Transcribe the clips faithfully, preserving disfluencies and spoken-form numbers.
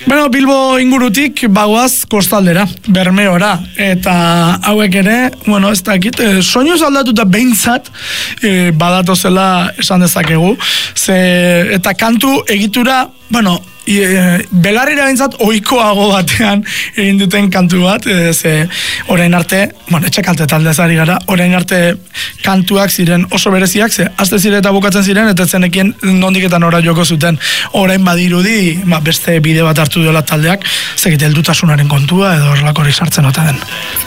Bueno, Bilbo ingurutik bagoaz kostaldera, Bermeora, eta hauek ere, bueno, ez dakit, e, soinuz aldatuta behintzat e, badatozela esan dezakegu, ze, eta kantu egitura, bueno, e, belarrira behintzat ohikoago batean egin duten kantu bat, e, ze orain arte, bueno, etxekalte taldez ari gara, orain arte kantuak ziren oso bereziak, ze aste zire eta bukatzen ziren, eta zenekien nondik eta nora joko zuten. Orain badirudi, ba, beste bide bat hartu duela taldeak, zegite heldutasunaren kontua edo horrelakorik sartzen ote den.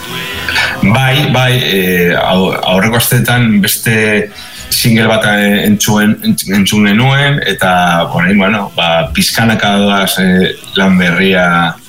Bai, bai, e, aurreko asteetan beste single bat entzuen, entzun genuen, eta orain, bueno, ba, pizkanaka doaz e, lan berria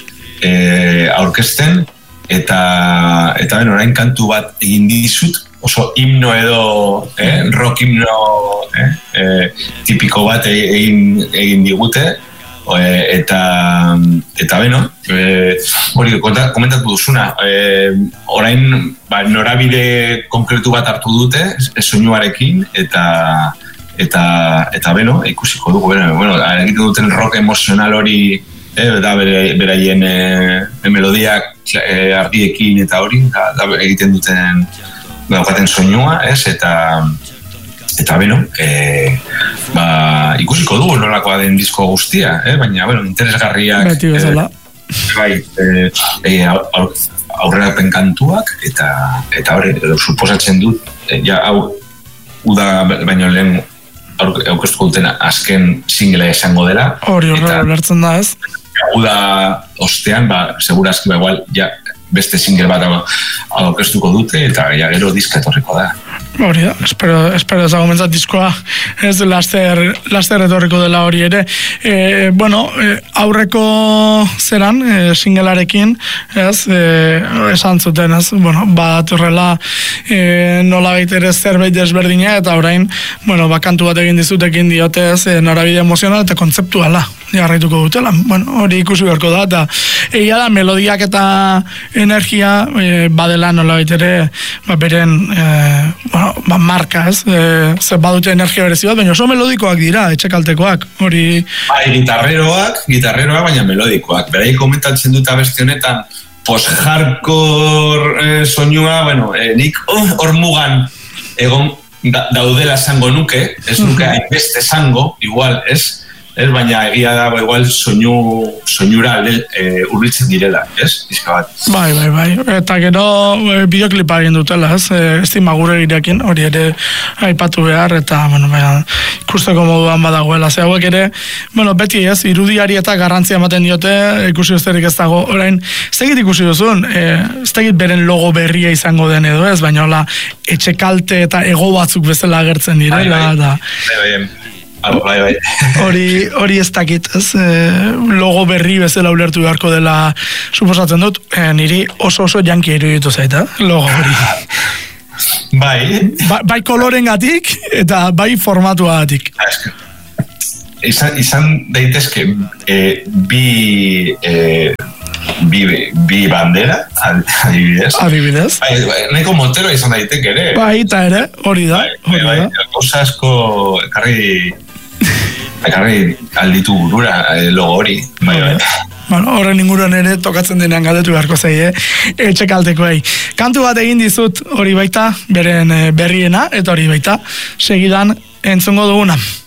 e, aurkezten, eta, eta ben, orain kantu bat egin dizut, oso himno edo, eh, rock himno eh, eh, tipiko bat egin, egin digute, eh, eta, eta beno, eh, hori komentatu duzuna, eh, orain ba, norabide konkretu bat hartu dute, soinuarekin, eta, eta, eta beno, ikusiko dugu, beno, bueno, egiten duten rock emozional hori, eh, da beraien eh, melodiak eh, ardiekin eta hori, da, da egiten duten daukaten soinua, ez, eta eta beno, e, ba, ikusiko dugu nolakoa den disko guztia, eh? Baina, bueno, interesgarriak beti bezala e, bai, e, e, aurrerapen kantuak eta eta hori, suposatzen dut e, ja, hau uda baino lehen aurkeztuko duten azken singlea izango dela hori horrela lertzen da, ez? Uda ostean, ba, segurazki ba, igual, ja, beste single bat aurkeztuko dute eta ja, gero diska etorriko da. Hori da, espero, espero ezago mentzat diskoa ez laster, laster etorriko dela hori ere. E, bueno, e, aurreko zeran, e, singlearekin, ez, e, esan zuten, ez, bueno, bat horrela e, nola baitere zerbait desberdina eta orain, bueno, bakantu bat egin dizutekin diotez, e, norabide emozional eta kontzeptuala jarraituko dutela. Bueno, hori ikusi beharko da, eta egia da, melodiak eta energia e, badela nola baitere, ba, beren, e, bueno, ba, marka, ez? E, ze badute energia berezi bat, baina oso melodikoak dira, etxekaltekoak, hori... Bai, gitarreroak, gitarreroak, baina melodikoak. Berai komentatzen dut abesti honetan, post-hardcore eh, soinua, bueno, eh, nik hor oh, mugan egon da, daudela esango nuke, ez nuke hainbeste esango, igual, ez? Ez, baina egia da, igual, soinu, soinura e, urbiltzen direla, ez? Bizka bat. Bai, bai, bai. Eta gero e, bideoklipa egin dutela, ez? E, estima gure girekin, hori ere aipatu behar, eta, bueno, baina, ikusteko moduan badagoela. Ze hauek ere, bueno, beti ez, irudiari eta garrantzia ematen diote, ikusi besterik ez dago, orain, ez tegit ikusi duzun, e, ez tegit beren logo berria izango den edo, ez? Baina, hola, etxekalte eta ego batzuk bezala agertzen direla, bai, da... Bai, bai, bai, bai. Hori, hori ez dakit, ez? E, logo berri bezala ulertu beharko dela suposatzen dut, e, niri oso oso janki iruditu zaita, logo hori. Bai. Ba, bai kolorengatik eta bai formatuagatik. Izan, izan daitezke e, bi... E, Bi, bi bandera, adibidez. Adibidez. Bai, bai, nahiko motero izan daiteke ere. Bai, eta ere, hori da. Bai, bai, bai, gauza asko ekarri, ekarri alditu burura logo hori. Bai, bai. Bueno, horren inguruan ere tokatzen denean galdetu beharko zaie, etxekaltekoei. Kantu bat egin dizut hori baita, beren berriena, eta hori baita, segidan entzungo duguna.